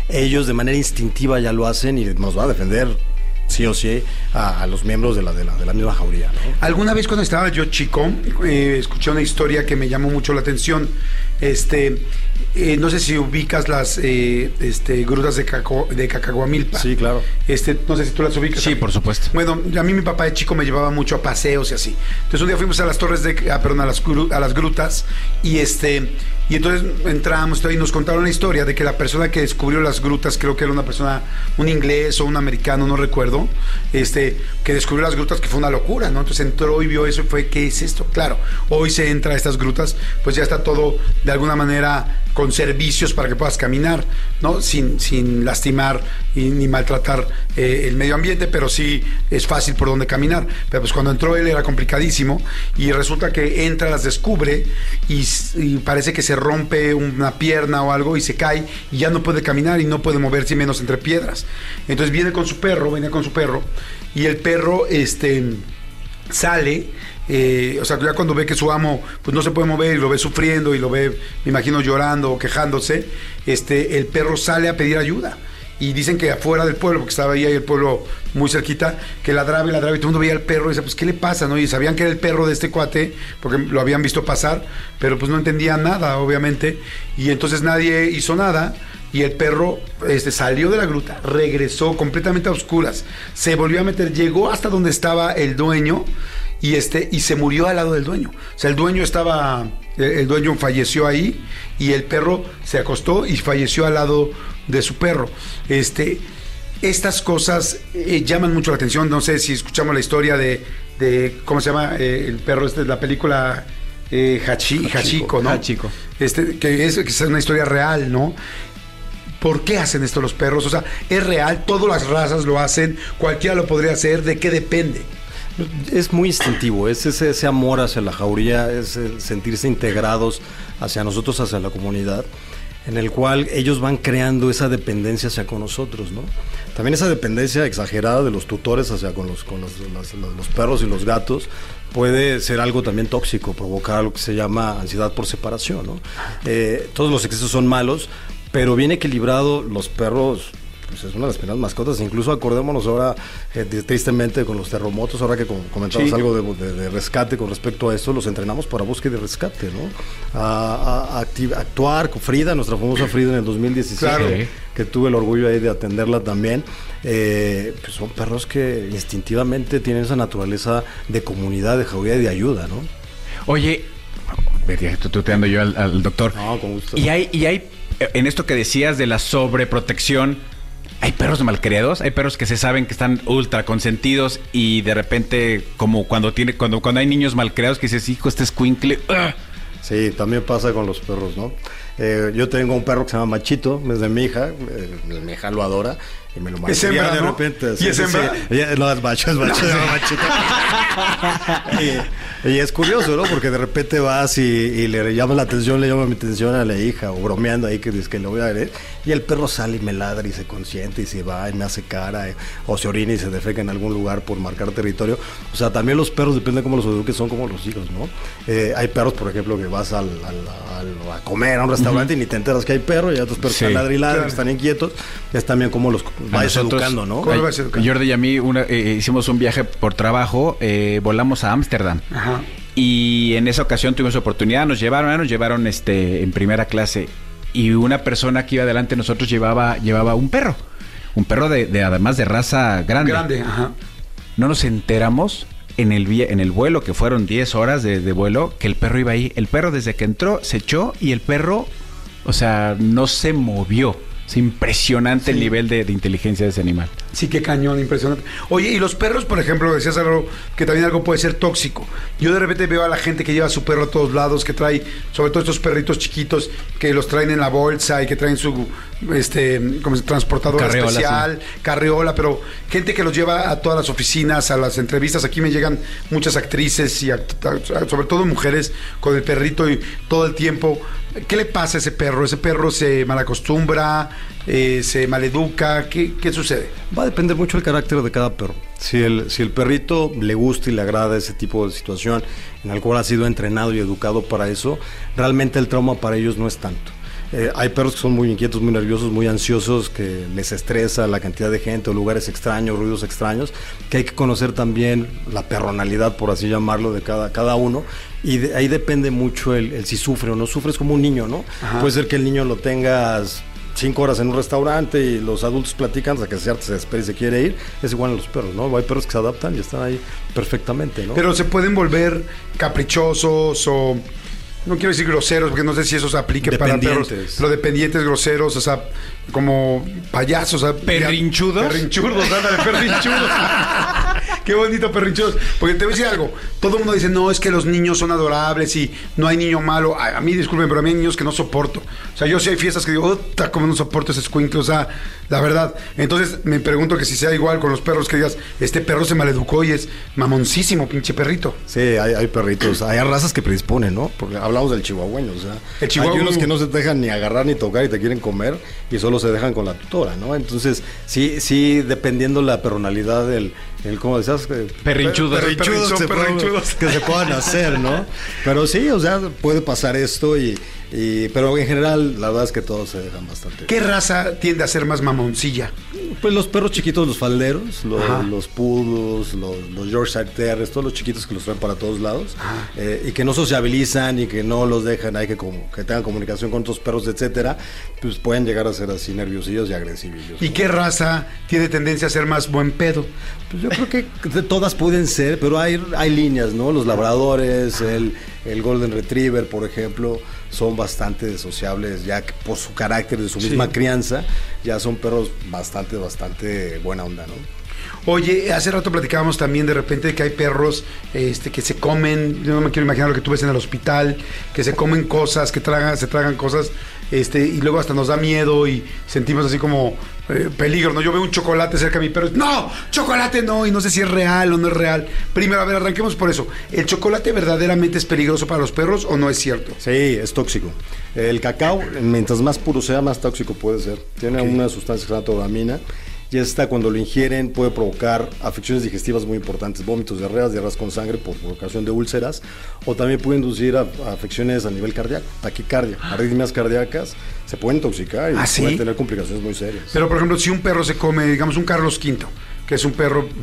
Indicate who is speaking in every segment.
Speaker 1: ellos de manera instintiva ya lo hacen y nos van a defender sí o sí a los miembros de la misma jauría, ¿no?
Speaker 2: Alguna vez cuando estaba yo chico, escuché una historia que me llamó mucho la atención. No sé si ubicas las grutas de Cacahuamilpa.
Speaker 1: Sí, claro.
Speaker 2: No sé si tú las ubicas.
Speaker 3: Sí,
Speaker 2: también.
Speaker 3: por supuesto.
Speaker 2: Bueno, a mí mi papá de chico me llevaba mucho a paseos y así. Entonces un día fuimos a las torres a las grutas y entonces entramos y nos contaron la historia de que la persona que descubrió las grutas, creo que era una persona, un inglés o un americano, no recuerdo, que descubrió las grutas, que fue una locura, ¿no? Entonces entró y vio eso y fue, ¿qué es esto? Claro, hoy se entra a estas grutas, pues ya está todo de alguna manera con servicios para que puedas caminar, ¿no? Sin lastimar ni maltratar el medio ambiente, pero sí es fácil por donde caminar. Pero pues cuando entró él era complicadísimo y resulta que entra, las descubre y parece que se rompe una pierna o algo y se cae y ya no puede caminar y no puede moverse, menos entre piedras. Entonces venía con su perro y el perro sale. O sea, ya cuando ve que su amo pues no se puede mover y lo ve sufriendo y lo ve, me imagino, llorando o quejándose, el perro sale a pedir ayuda. Y dicen que afuera del pueblo, porque estaba ahí el pueblo muy cerquita, que ladraba y todo el mundo veía al perro y decía, pues ¿qué le pasa? ¿No? Y sabían que era el perro de este cuate, porque lo habían visto pasar, pero pues no entendían nada, obviamente, y entonces nadie hizo nada. Y el perro salió de la gruta, regresó completamente a oscuras, se volvió a meter, llegó hasta donde estaba el dueño y se murió al lado del dueño. O sea, el dueño falleció ahí y el perro se acostó y falleció al lado de su perro. Estas cosas llaman mucho la atención. No sé si escuchamos la historia de ¿cómo se llama? El perro de la película Hachiko, ¿no?
Speaker 3: Hachiko.
Speaker 2: Que es una historia real, ¿no? ¿Por qué hacen esto los perros? O sea, ¿es real? ¿Todas las razas lo hacen? ¿Cualquiera lo podría hacer? ¿De qué depende?
Speaker 1: Es muy instintivo, es ese amor hacia la jauría, es el sentirse integrados hacia nosotros, hacia la comunidad, en el cual ellos van creando esa dependencia hacia con nosotros, ¿no? También esa dependencia exagerada de los tutores hacia con los perros y los gatos puede ser algo también tóxico, provocar algo que se llama ansiedad por separación, ¿no? Todos los excesos son malos, pero bien equilibrado, los perros pues es una de las primeras mascotas. Incluso acordémonos ahora, tristemente, con los terremotos, ahora que comentabas sí. Algo de rescate con respecto a esto, los entrenamos para búsqueda y rescate, ¿no? A actuar con Frida, nuestra famosa Frida en el 2017, claro. Que tuve el orgullo ahí de atenderla también. Pues son perros que instintivamente tienen esa naturaleza de comunidad, de jauría y de ayuda, ¿no?
Speaker 3: Oye, tú te ando yo al doctor.
Speaker 1: No, con gusto.
Speaker 3: Y hay en esto que decías de la sobreprotección, hay perros malcriados, hay perros que se saben que están ultra consentidos y de repente, como cuando hay niños malcriados que dices, hijo, este escuincle.
Speaker 1: Sí, también pasa con los perros, ¿no? Yo tengo un perro que se llama Machito, es de mi hija lo adora y me lo malcria de repente.
Speaker 2: ¿Y es hembra?
Speaker 1: No, es macho, Machito. Y es curioso, ¿no? Porque de repente vas y le llama mi atención a la hija, o bromeando ahí que dice que le voy a ver, y el perro sale y me ladra y se consiente y se va y me hace cara, o se orina y se defeca en algún lugar por marcar territorio. O sea, también los perros, depende de cómo los eduques, son como los hijos, ¿no? Hay perros, por ejemplo, que vas a comer a un restaurante y ni te enteras que hay perro, y hay otros perros que están ladrilando, que están inquietos. Es también como los vayas educando, ¿no?
Speaker 3: Jordi y a mí hicimos un viaje por trabajo, volamos a Ámsterdam. Ajá. Y en esa ocasión tuvimos oportunidad, nos llevaron en primera clase, y una persona que iba delante de nosotros llevaba un perro de además de raza grande.
Speaker 2: Ajá.
Speaker 3: No nos enteramos en el vuelo, que fueron 10 horas de vuelo, que el perro iba ahí. El perro desde que entró se echó y el perro, o sea, no se movió. Es impresionante el nivel de inteligencia de ese animal.
Speaker 2: Sí, qué cañón, impresionante. Oye, y los perros, por ejemplo, decías algo que también algo puede ser tóxico. Yo de repente veo a la gente que lleva a su perro a todos lados, que trae, sobre todo estos perritos chiquitos, que los traen en la bolsa y que traen su como transportador carriola, especial, sí. Carriola, pero gente que los lleva a todas las oficinas, a las entrevistas. Aquí me llegan muchas actrices y sobre todo mujeres con el perrito y todo el tiempo. ¿Qué le pasa a ese perro? ¿Ese perro se malacostumbra? ¿Se maleduca? ¿Qué sucede?
Speaker 1: Va a depender mucho del carácter de cada perro. Si el perrito le gusta y le agrada ese tipo de situación en el cual ha sido entrenado y educado para eso, realmente el trauma para ellos no es tanto. Hay perros que son muy inquietos, muy nerviosos, muy ansiosos, que les estresa la cantidad de gente o lugares extraños, ruidos extraños, que hay que conocer también la personalidad, por así llamarlo, de cada uno. Y ahí depende mucho el si sufre o no sufre. Es como un niño, ¿no? Ajá. Puede ser que el niño lo tengas 5 horas en un restaurante y los adultos platican hasta que se espera y se quiere ir. Es igual a los perros, ¿no? Hay perros que se adaptan y están ahí perfectamente, ¿no?
Speaker 2: Pero se pueden volver caprichosos o... No quiero decir groseros, porque no sé si eso se aplique para perros. Pero dependientes, groseros, o sea, como payasos. O sea,
Speaker 3: ¿perrinchudos?
Speaker 2: Perrinchudos, ándale, perrinchudos. Qué bonito, perrinchudos. Porque te voy a decir algo. Todo el mundo dice, no, es que los niños son adorables y no hay niño malo. A mí, disculpen, pero a mí hay niños que no soporto. O sea, yo sí hay fiestas que digo, cómo no soporto ese escuincle. O sea, la verdad. Entonces, me pregunto que si sea igual con los perros, que digas, este perro se maleducó y es mamoncísimo, pinche perrito.
Speaker 1: Sí, hay perritos. Hay razas que predisponen, ¿no? Porque hablamos del chihuahueño, o sea, hay unos que no se dejan ni agarrar ni tocar y te quieren comer y solo se dejan con la tutora, ¿no? Entonces, sí, dependiendo la personalidad del ¿cómo decías?
Speaker 3: Perrinchudos
Speaker 1: que se puedan hacer, ¿no? Pero sí, o sea, puede pasar esto pero en general, la verdad es que todos se dejan bastante.
Speaker 2: ¿Qué raza tiende a ser más mamoncilla?
Speaker 1: Pues los perros chiquitos, los falderos, los poodles, los Yorkshire Terriers, todos los chiquitos que los traen para todos lados, y que no sociabilizan y que no los dejan ahí que tengan comunicación con otros perros, etcétera, pues pueden llegar a ser así nerviosillos y agresivillos.
Speaker 2: ¿Y qué raza tiene tendencia a ser más buen pedo?
Speaker 1: Pues yo creo que todas pueden ser, pero hay líneas, ¿no? Los labradores, el Golden Retriever, por ejemplo, son bastante sociables, ya que por su carácter de su misma crianza, ya son perros bastante buena onda, ¿no?
Speaker 2: Oye, hace rato platicábamos también de repente que hay perros que se comen, yo no me quiero imaginar lo que tú ves en el hospital, que se comen cosas, se tragan cosas, y luego hasta nos da miedo y sentimos así como peligro, ¿no? Yo veo un chocolate cerca de mi perro, ¡no! ¡Chocolate no! Y no sé si es real o no es real. Primero, a ver, arranquemos por eso. ¿El chocolate verdaderamente es peligroso para los perros o no es cierto?
Speaker 1: Sí, es tóxico. El cacao, mientras más puro sea, más tóxico puede ser. Tiene una sustancia que se llama tauramina. Y esta, cuando lo ingieren, puede provocar afecciones digestivas muy importantes, vómitos, diarreas con sangre por provocación de úlceras, o también puede inducir a afecciones a nivel cardíaco, taquicardia, arritmias cardíacas, se pueden intoxicar y pueden tener complicaciones muy serias.
Speaker 2: Pero, por ejemplo, si un perro se come, digamos, un Carlos V, que es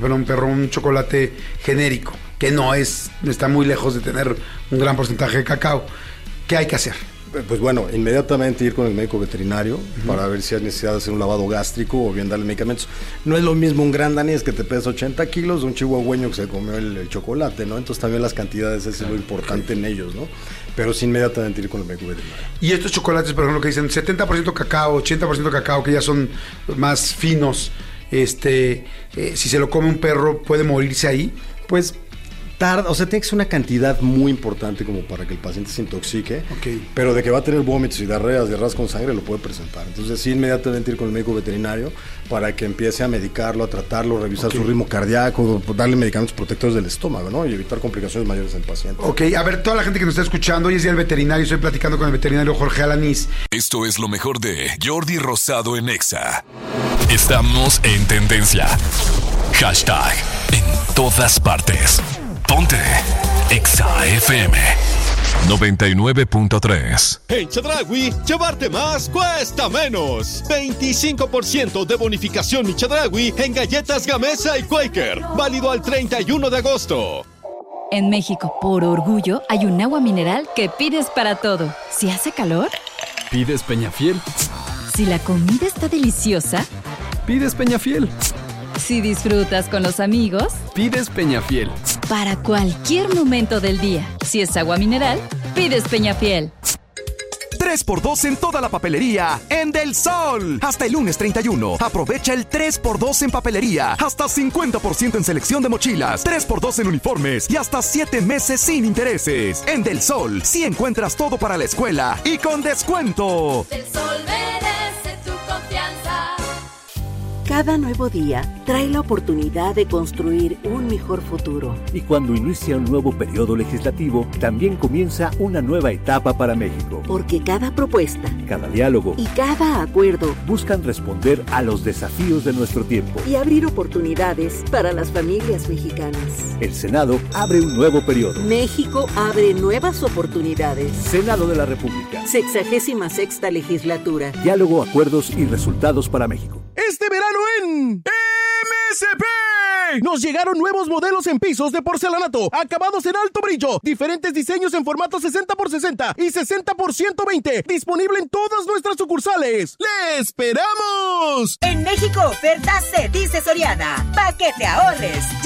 Speaker 2: un chocolate genérico, que está muy lejos de tener un gran porcentaje de cacao, ¿qué hay que hacer?
Speaker 1: Pues bueno, inmediatamente ir con el médico veterinario para ver si hay necesidad de hacer un lavado gástrico o bien darle medicamentos. No es lo mismo un gran danés que te pesa 80 kilos de un chihuahueño que se comió el chocolate, ¿no? Entonces también las cantidades es lo importante en ellos, ¿no? Pero sí inmediatamente ir con el médico veterinario.
Speaker 2: Y estos chocolates, por ejemplo, que dicen 70% cacao, 80% cacao, que ya son más finos, si se lo come un perro, ¿puede morirse ahí?
Speaker 1: Pues tiene que ser una cantidad muy importante como para que el paciente se intoxique, pero de que va a tener vómitos y diarreas con sangre lo puede presentar. Entonces sí, inmediatamente ir con el médico veterinario para que empiece a medicarlo, a tratarlo, revisar su ritmo cardíaco, darle medicamentos protectores del estómago, ¿no? Y evitar complicaciones mayores en el paciente.
Speaker 2: Ok, a ver, toda la gente que nos está escuchando, hoy es día del veterinario, estoy platicando con el veterinario Jorge Alanís.
Speaker 4: Esto es lo mejor de Jordi Rosado en Exa. Estamos en tendencia. Hashtag en todas partes. Ponte Exa FM 99.3.
Speaker 5: En Chedraui, llevarte más cuesta menos. 25% de bonificación Mi Chedraui en galletas Gamesa y Quaker. Válido al 31 de agosto.
Speaker 6: En México, por orgullo, hay un agua mineral que pides para todo. Si hace calor,
Speaker 7: pides Peñafiel.
Speaker 6: Si la comida está deliciosa,
Speaker 7: pides Peñafiel.
Speaker 6: Si disfrutas con los amigos,
Speaker 7: pides Peñafiel.
Speaker 6: Para cualquier momento del día, si es agua mineral, pides Peñafiel.
Speaker 8: 3x2 en toda la papelería en Del Sol. Hasta el lunes 31. Aprovecha el 3x2 en papelería. Hasta 50% en selección de mochilas. 3x2 en uniformes. Y hasta 7 meses sin intereses. En Del Sol, sí encuentras todo para la escuela. Y con descuento.
Speaker 9: Del Sol merece tu confianza. Cada nuevo día trae la oportunidad de construir un mejor futuro.
Speaker 10: Y cuando inicia un nuevo periodo legislativo, también comienza una nueva etapa para México.
Speaker 9: Porque cada propuesta,
Speaker 10: cada diálogo
Speaker 9: y cada acuerdo
Speaker 10: buscan responder a los desafíos de nuestro tiempo
Speaker 9: y abrir oportunidades para las familias mexicanas.
Speaker 10: El Senado abre un nuevo periodo.
Speaker 9: México abre nuevas oportunidades.
Speaker 10: Senado de la República.
Speaker 9: 66ª legislatura.
Speaker 10: Diálogo, acuerdos y resultados para México.
Speaker 11: Este verano en MSP nos llegaron nuevos modelos en pisos de porcelanato, acabados en alto brillo, diferentes diseños en formato 60x60 y 60x120, disponible en todas nuestras sucursales. ¡Le esperamos!
Speaker 12: En México, oferta se dice Soriana. Pa' que te ahorres.